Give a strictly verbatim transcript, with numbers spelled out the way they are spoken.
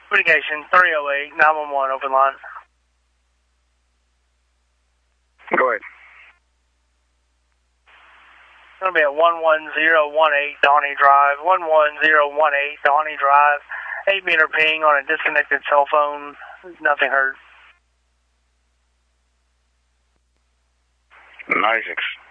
Litigation three oh eight, nine one one, open line. Go ahead. It's going to be at one one zero one eight Donnie Drive, one one zero one eight Donnie Drive, eight meter ping on a disconnected cell phone, nothing heard. ninety-six.